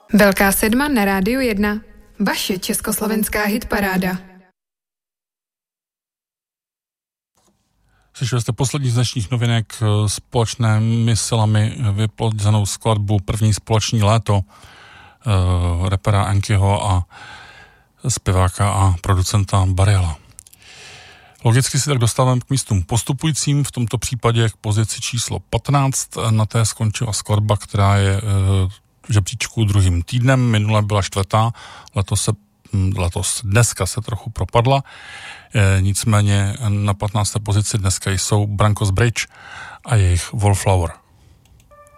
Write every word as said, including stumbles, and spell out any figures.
Velká sedma na Rádiu jedna. Vaše československá hitparáda. Slyšeli jste poslední z dnešních novinek společnými silami vyplodzenou skladbu První společní léto uh, rapera Enkyho a zpěváka a producenta Bariela. Logicky si tak dostáváme k místům postupujícím, v tomto případě k pozici číslo patnáct. Na té skončila skladba, která je v žebříčku druhým týdnem, minule byla čtvrtá, letos, se, letos dneska se trochu propadla. E, nicméně na patnácté pozici dneska jsou Brankos Bridge a jejich Wallflower.